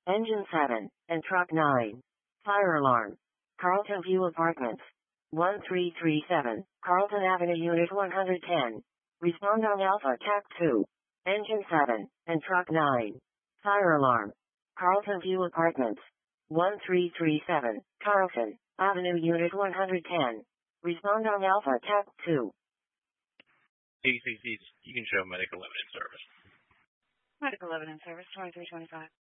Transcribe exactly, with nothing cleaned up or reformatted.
Engine seven, and Truck nine. Fire alarm. Carlton View Apartments. one three three seven, Carlton Avenue, Unit one hundred ten. Respond on Alpha Tac two. Engine seven, and Truck nine. Fire alarm. Carlton View Apartments. one three three seven, Carlton Avenue, Unit one hundred ten. Respond on Alpha Tac two. A C Cs, you can show medical evidence service. Medical evidence service, twenty-three twenty-five.